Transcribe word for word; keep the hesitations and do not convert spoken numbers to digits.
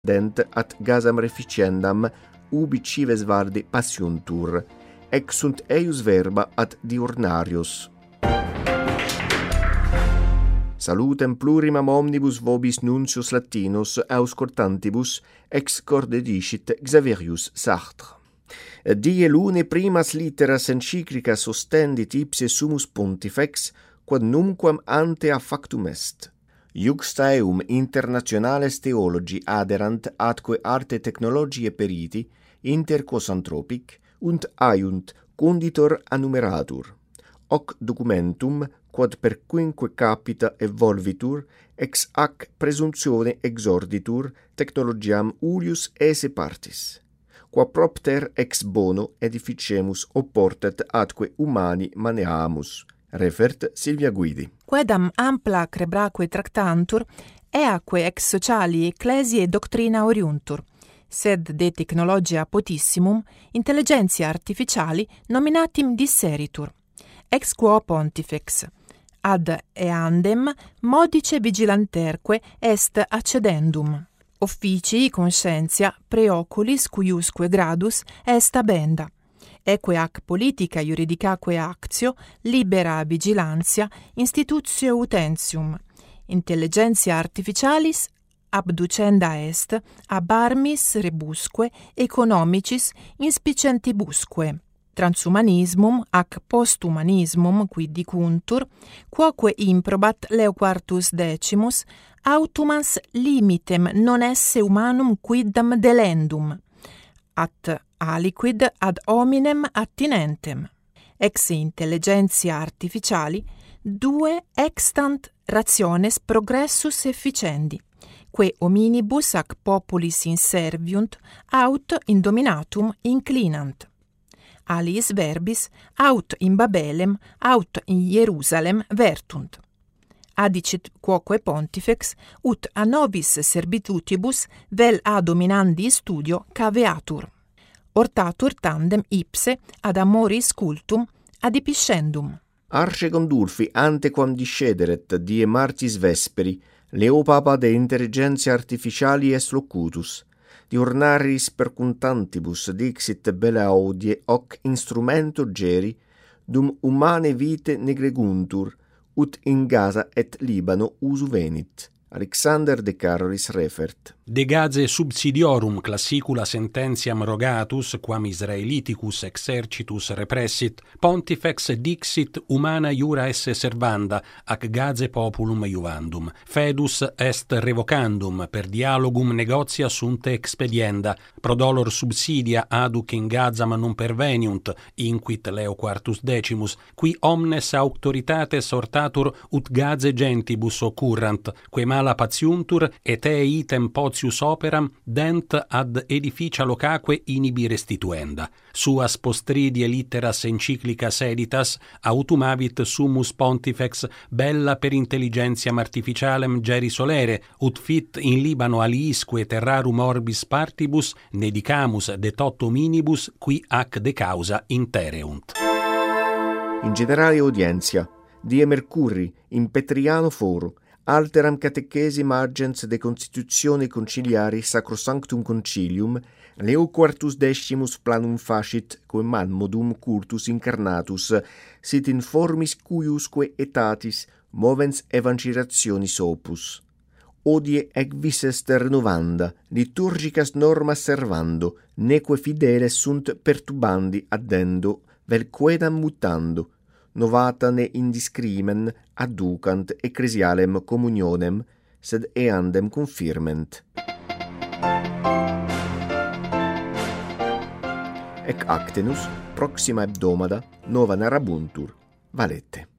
dent at gasam reficiendam ubi cives varde passiontur, ex sunt eius verba ad diurnarios. Salutem plurimam omnibus vobis nuncius latinos auscultantibus ex corde dicit Xaverius Sartre. Die lune primas litteras encyclicas ostendit ipse summus pontifex, quod numquam ante a factum est. Iuxta eum internationales theologi aderant atque arte technologiae periti, inter quos anthropic, und aiunt conditor annumeratur. Hoc documentum, quod per quinque capita evolvitur, ex ac presumptione exorditur technologiam ulius esse partis. Qua propter ex bono edificemus oportet atque humani maneamus. Refert Silvia Guidi. Quedam ampla crebraque tractantur, eaque ex sociali ecclesiae doctrina oriuntur, sed de technologia potissimum intelligentia artificiali nominatim disseritur. Ex quo pontifex ad eandem modice vigilanterque est accedendum. Officii conscientia preoculis cuiusque gradus est abenda. Eque ac politica juridicaque actio libera vigilantia institutio utentium. Intelligentia artificialis abducenda est ab armis rebusque economicis inspicentibusque. Transhumanismum ac posthumanismum quid dicuntur, quoque improbat Leo quartus decimus, autumans limitem non esse humanum quidam delendum, at aliquid ad hominem attinentem. Ex intelligentia artificiali, due extant rationes progressus efficendi, que hominibus ac populis inserviunt, aut in dominatum inclinant. Aliis verbis, aut in Babelem, aut in Hierusalem vertunt. Adicit quoque pontifex, ut a nobis servitutibus vel a dominandi studio caveatur. Ortatur tandem ipse ad amoris cultum adipiscendum. Arce condulfi antequam discederet die martis vesperi, leo papa de intelligentia artificiali est locutus, diurnaris percuntantibus dixit bella audie hoc instrumento geri, dum humane vite negreguntur, ut in Gaza et Libano usu venit. Alexander de Carolis refert. De Gazae subsidiorum classicula sententiam rogatus, quam Israeliticus exercitus repressit, pontifex dixit humana iura esse servanda, ac Gazae populum iuvandum. Fedus est revocandum, per dialogum negotia sunt expedienda, prodolor subsidia aduc in Gazam non perveniunt, inquit Leo quartus decimus, qui omnes auctoritates ortatur ut Gazae gentibus occurrant, que mala patiuntur, et e item potius operam dent ad edificia locaque inibi restituenda. Suas postridie litteras encyclicas editas autumavit summus pontifex bella per intelligentiam artificialem geri solere, ut fit in Libano aliisque terrarum orbis partibus nedicamus de tot hominibus qui ac de causa intereunt. In generale audientia, die Mercuri, in Petriano foro, alteram catechesi margens de constitutione conciliari sacrosanctum concilium, Leo quartus decimus planum facit, quem modum cultus incarnatus, sit in formis cuiusque etatis movens evangelationis opus. Odie ec vis est renovanda, liturgicas normas servando, neque fideles sunt pertubandi addendo, vel quedam mutando, novata ne indiscrimen adducant ecclesialem communionem, sed eandem confirment. Ec actenus, proxima hebdomada, nova narrabuntur, valete.